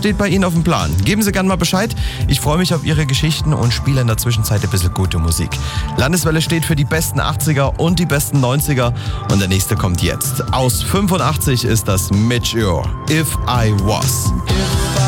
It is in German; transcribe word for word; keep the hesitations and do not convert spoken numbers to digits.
steht bei Ihnen auf dem Plan? Geben Sie gerne mal Bescheid. Ich freue mich auf Ihre Geschichten und spiele in der Zwischenzeit ein bisschen gute Musik. Landeswelle steht für die besten achtziger und die besten neunziger und der nächste kommt jetzt. Aus fünfundachtzig ist das Mitch Ure, If I Was.